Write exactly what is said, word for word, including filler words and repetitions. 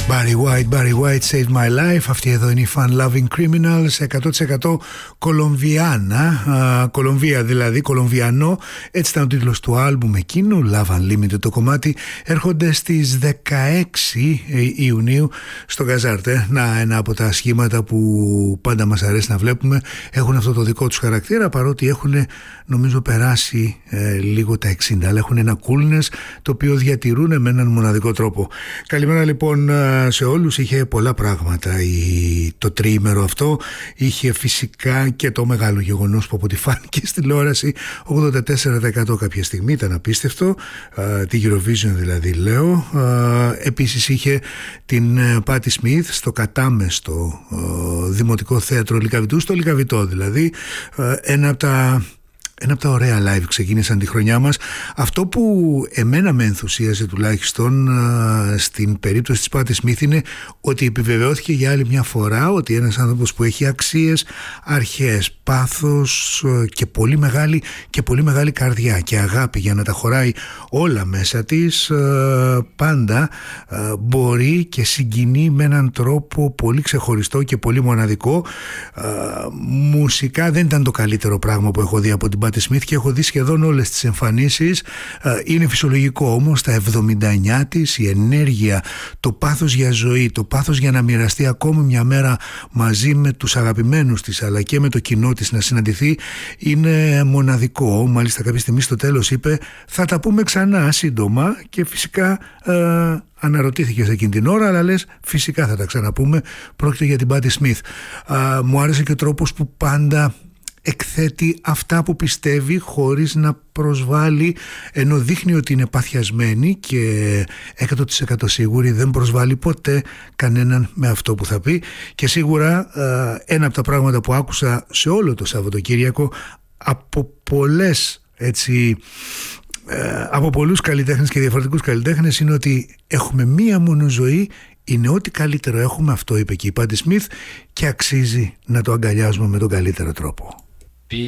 Barry White, Barry White saved my life. Αυτή εδώ είναι η Fun Loving Criminals, εκατό τοις εκατό Κολομβιάνα, uh, Κολομβία δηλαδή, Κολομβιανό. Έτσι ήταν ο τίτλος του άλμπουμ εκείνου, Love Unlimited το κομμάτι. Έρχονται στις δεκαέξι Ιουνίου στο Καζάρτε. Να, ένα από τα σχήματα που πάντα μας αρέσει να βλέπουμε. Έχουν αυτό το δικό τους χαρακτήρα, παρότι έχουν νομίζω περάσει ε, λίγο τα εξήντα, αλλά έχουν ένα coolness το οποίο διατηρούν με έναν μοναδικό τρόπο. Καλημέρα λοιπόν σε όλους. Είχε πολλά πράγματα η, το τριήμερο αυτό. Είχε φυσικά και το μεγάλο γεγονός που από ό,τι φάνηκε στην τηλεόραση, ογδόντα τέσσερα τοις εκατό κάποια στιγμή, ήταν απίστευτο, uh, τη Eurovision δηλαδή λέω. Uh, επίσης είχε την Πάτι Σμιθ στο κατάμεστο uh, Δημοτικό Θέατρο Λυκαβητού, στο Λυκαβητό δηλαδή, uh, ένα από τα Ένα από τα ωραία live ξεκίνησαν τη χρονιά μας. Αυτό που εμένα με ενθουσίασε τουλάχιστον στην περίπτωση της Πάτι Σμιθ είναι ότι επιβεβαιώθηκε για άλλη μια φορά ότι ένας άνθρωπος που έχει αξίες, αρχές, πάθος και πολύ μεγάλη, και πολύ μεγάλη καρδιά και αγάπη για να τα χωράει όλα μέσα της, πάντα μπορεί και συγκινεί με έναν τρόπο πολύ ξεχωριστό και πολύ μοναδικό. Μουσικά δεν ήταν το καλύτερο πράγμα που έχω δει από την Πάτι Σμιθ και έχω δει σχεδόν όλες τις εμφανίσεις. Είναι φυσιολογικό όμως τα εβδομήντα εννιά της, η ενέργεια, το πάθος για ζωή, το πάθος για να μοιραστεί ακόμη μια μέρα μαζί με τους αγαπημένους της αλλά και με το κοινό της να συναντηθεί, είναι μοναδικό. Μάλιστα κάποια στιγμή στο τέλος είπε θα τα πούμε ξανά σύντομα και φυσικά ε, αναρωτήθηκε σε εκείνη την ώρα, αλλά λες φυσικά θα τα ξαναπούμε, πρόκειται για την Πάτι Σμιθ. Ε, μου άρεσε και ο τρόπος που πάντα εκθέτει αυτά που πιστεύει χωρίς να προσβάλλει, ενώ δείχνει ότι είναι παθιασμένη και εκατό τοις εκατό σίγουρη δεν προσβάλλει ποτέ κανέναν με αυτό που θα πει. Και σίγουρα ένα από τα πράγματα που άκουσα σε όλο το Σαββατοκύριακο από πολλές έτσι από πολλούς καλλιτέχνες και διαφορετικούς καλλιτέχνες είναι ότι έχουμε μία μόνο ζωή, είναι ό,τι καλύτερο έχουμε, αυτό είπε και η Πάτι Σμιθ, και αξίζει να το αγκαλιάζουμε με τον καλύτερο τρόπο.